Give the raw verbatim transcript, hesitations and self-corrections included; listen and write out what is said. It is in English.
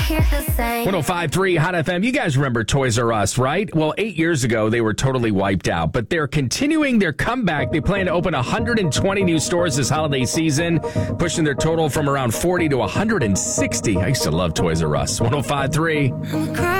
one oh five point three Hot F M. You guys remember Toys R Us, right? Well, eight years ago, they were totally wiped out, but they're continuing their comeback. They plan to open one hundred twenty new stores this holiday season, pushing their total from around forty to one hundred sixty. I used to love Toys R Us. one oh five point three